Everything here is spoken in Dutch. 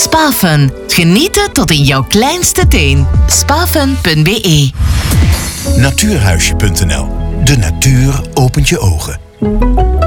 Spafun. Genieten tot in jouw kleinste teen. Spafun.be. Natuurhuisje.nl. De natuur opent je ogen.